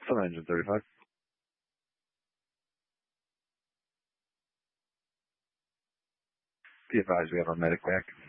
Sun engine 35. Be advised we have our medic back.